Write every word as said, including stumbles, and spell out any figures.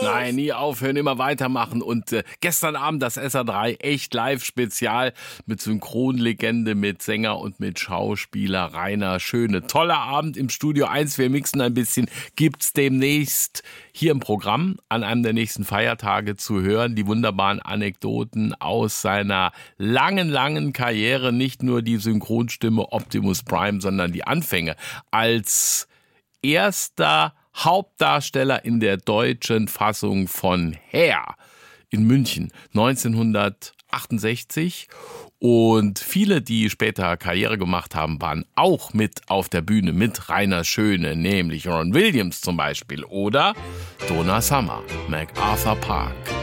Nein, nie aufhören, immer weitermachen. Und äh, gestern Abend das S R drei echt Live-Spezial mit Synchronlegende, mit Sänger und mit Schauspieler Rainer Schöne. Toller Abend im Studio eins. Wir mixen ein bisschen. Gibt's demnächst hier im Programm an einem der nächsten Feiertage zu hören. Die wunderbaren Anekdoten aus seiner langen, langen Karriere. Nicht nur die Synchronstimme Optimus Prime, sondern die Anfänge als erster Hauptdarsteller in der deutschen Fassung von Hair in München neunzehnhundertachtundsechzig. Und viele, die später Karriere gemacht haben, waren auch mit auf der Bühne mit Rainer Schöne, nämlich Ron Williams zum Beispiel oder Donna Summer, MacArthur Park.